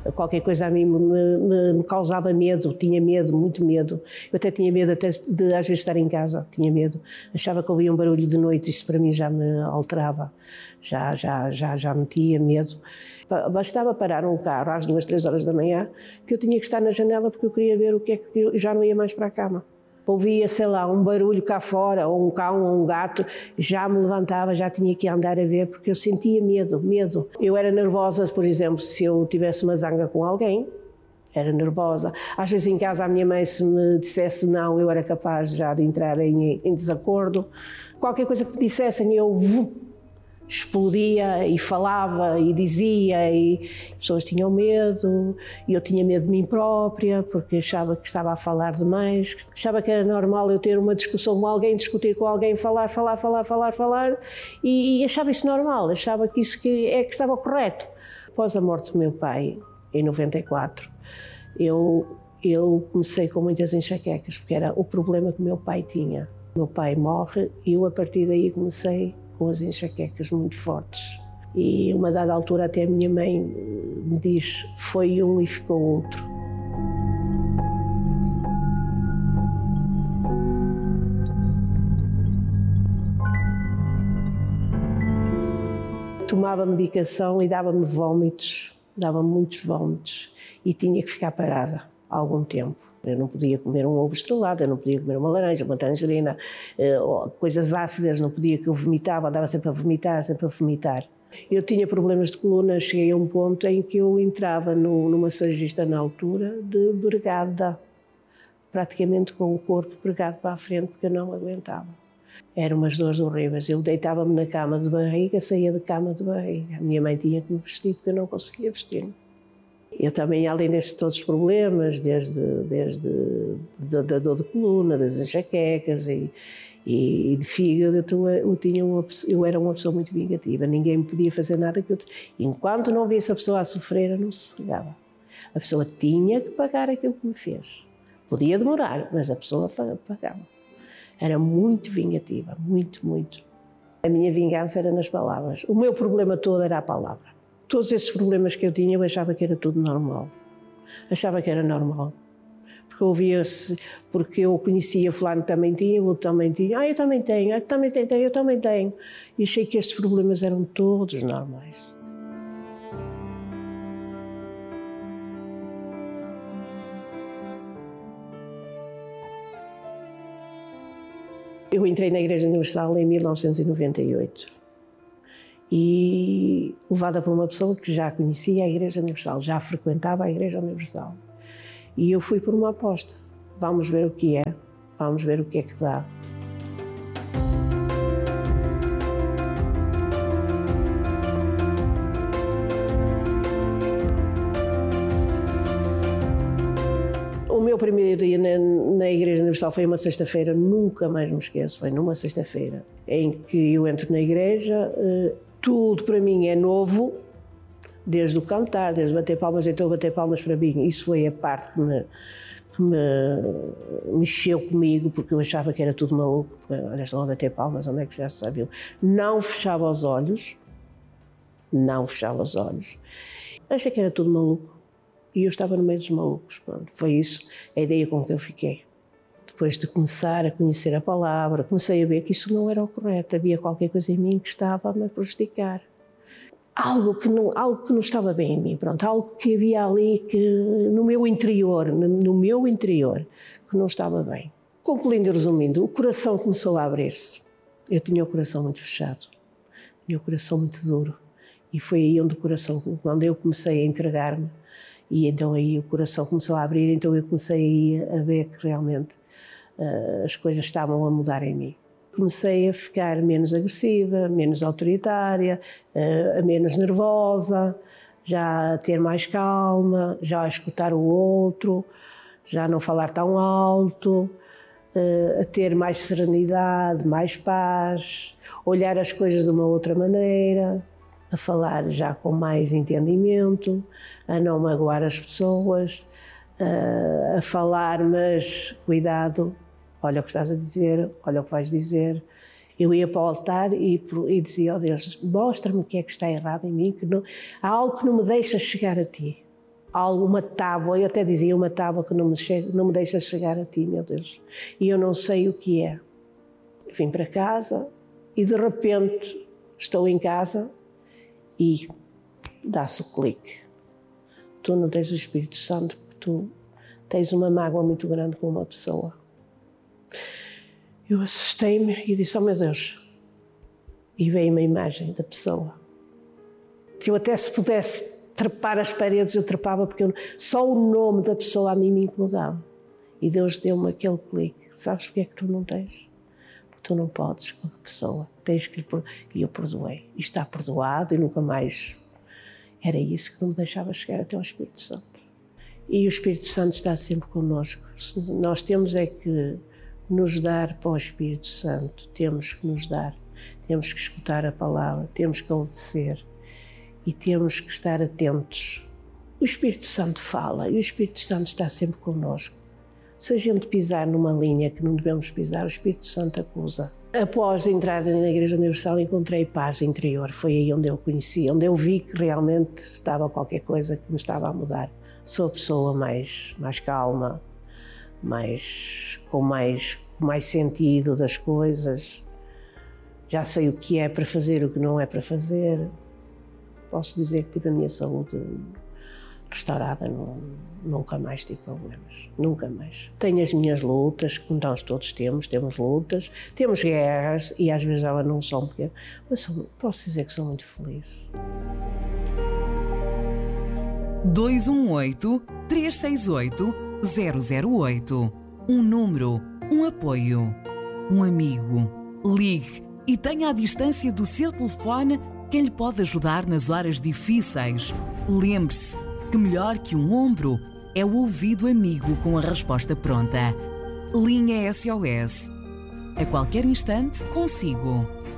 qualquer coisa a mim me causava medo, tinha medo, muito medo. Eu até tinha medo até de às vezes estar em casa, tinha medo. Achava que ouvia um barulho de noite, isso para mim já me alterava, já metia medo. Bastava parar um carro às 2, 3 horas da manhã, que eu tinha que estar na janela porque eu queria ver o que é que eu já não ia mais para a cama. Ouvia, sei lá, um barulho cá fora, ou um cão, ou um gato, já me levantava, já tinha que andar a ver, porque eu sentia medo. Eu era nervosa, por exemplo, se eu tivesse uma zanga com alguém, era nervosa. Às vezes em casa a minha mãe, se me dissesse não, eu era capaz já de entrar em desacordo. Qualquer coisa que me dissessem, eu explodia e falava e dizia, e as pessoas tinham medo, e eu tinha medo de mim própria, porque achava que estava a falar demais, achava que era normal eu ter uma discussão com alguém, discutir com alguém, falar, e achava isso normal, achava que isso que estava correto. Após a morte do meu pai, em 94, eu comecei com muitas enxaquecas, porque era o problema que o meu pai tinha. O meu pai morre e eu a partir daí comecei com as enxaquecas muito fortes. E uma dada altura até a minha mãe me diz, foi um e ficou outro. Tomava medicação e dava-me vômitos, dava-me muitos vômitos e tinha que ficar parada há algum tempo. Eu não podia comer um ovo estrelado, eu não podia comer uma laranja, uma tangerina, coisas ácidas, não podia, que eu vomitava, andava sempre a vomitar. Eu tinha problemas de coluna, cheguei a um ponto em que eu entrava no massagista na altura de vergada, praticamente com o corpo vergado para a frente, porque eu não aguentava. Eram umas dores horríveis. Eu deitava-me na cama de barriga, saía de cama de barriga. A minha mãe tinha que me vestir porque eu não conseguia vestir-me. Eu também, além destes todos os problemas, desde da dor de coluna, das enxaquecas e de fígado, eu era uma pessoa muito vingativa. Ninguém me podia fazer nada que eu... Enquanto não visse a pessoa a sofrer, eu não sossegava. A pessoa tinha que pagar aquilo que me fez. Podia demorar, mas a pessoa pagava. Era muito vingativa, muito. A minha vingança era nas palavras. O meu problema todo era a palavra. Todos esses problemas que eu tinha, eu achava que era tudo normal. Achava que era normal. Porque eu ouvia-se, porque eu conhecia fulano que também tinha, o outro também tinha. Eu também tenho, eu também tenho. E achei que estes problemas eram todos normais. Eu entrei na Igreja Universal em 1998. E levada por uma pessoa que já conhecia a Igreja Universal, já frequentava a Igreja Universal. E eu fui por uma aposta. Vamos ver o que é, vamos ver o que é que dá. O meu primeiro dia na Igreja Universal foi uma sexta-feira, nunca mais me esqueço, foi numa sexta-feira, em que eu entro na igreja. Tudo para mim é novo, desde o cantar, desde bater palmas, então bater palmas para mim, isso foi a parte que me mexeu comigo, porque eu achava que era tudo maluco, porque olha, estão a bater palmas, onde é que já se sabiam? Não fechava os olhos, achei que era tudo maluco, e eu estava no meio dos malucos, pronto, foi isso a ideia com que eu fiquei. Depois de começar a conhecer a palavra, comecei a ver que isso não era o correto, havia qualquer coisa em mim que estava a me prejudicar. Algo que não estava bem em mim, pronto, algo que havia ali que, no meu interior, que não estava bem. Concluindo e resumindo, o coração começou a abrir-se. Eu tinha o coração muito fechado, tinha o coração muito duro. E foi aí onde o coração, quando eu comecei a entregar-me, e então aí o coração começou a abrir, então eu comecei a ver que realmente as coisas estavam a mudar em mim. Comecei a ficar menos agressiva, menos autoritária, menos nervosa, já a ter mais calma, já a escutar o outro, já a não falar tão alto, a ter mais serenidade, mais paz, olhar as coisas de uma outra maneira, a falar já com mais entendimento, a não magoar as pessoas, a falar, mas cuidado, olha o que estás a dizer, olha o que vais dizer. Eu ia para o altar e dizia, ó Deus, mostra-me o que é que está errado em mim, há algo que não me deixa chegar a ti. uma tábua, eu até dizia uma tábua que não me deixa chegar a ti, meu Deus. E eu não sei o que é. Vim para casa e de repente estou em casa e dá-se o clique. Tu não tens o Espírito Santo porque tu tens uma mágoa muito grande com uma pessoa. Eu assustei-me e disse, oh meu Deus, e veio uma imagem da pessoa. Se eu até se pudesse trepar as paredes, eu trepava, porque só o nome da pessoa a mim me incomodava. E Deus deu-me aquele clique. Sabes porque é que tu não tens? Porque tu não podes com a pessoa. Tens que E eu perdoei. E está perdoado e nunca mais... Era isso que não me deixava chegar até ao Espírito Santo. E o Espírito Santo está sempre connosco. Nós temos é que nos dar para o Espírito Santo. Temos que nos dar. Temos que escutar a palavra. Temos que obedecer. E temos que estar atentos. O Espírito Santo fala e o Espírito Santo está sempre connosco. Se a gente pisar numa linha que não devemos pisar, o Espírito Santo acusa. Após entrar na Igreja Universal, encontrei paz interior. Foi aí onde eu conheci, onde eu vi que realmente estava qualquer coisa que me estava a mudar. Sou a pessoa mais calma, com mais sentido das coisas. Já sei o que é para fazer, o que não é para fazer. Posso dizer que tive a minha saúde restaurada, nunca mais tive problemas, nunca mais. Tenho as minhas lutas, como nós todos temos lutas, temos guerras e às vezes elas não são pequenas, mas posso dizer que sou muito feliz. 218-368-008. Um número, um apoio, um amigo. Ligue e tenha à distância do seu telefone quem lhe pode ajudar nas horas difíceis. Lembre-se que melhor que um ombro é o ouvido amigo com a resposta pronta. Linha SOS. A qualquer instante, consigo.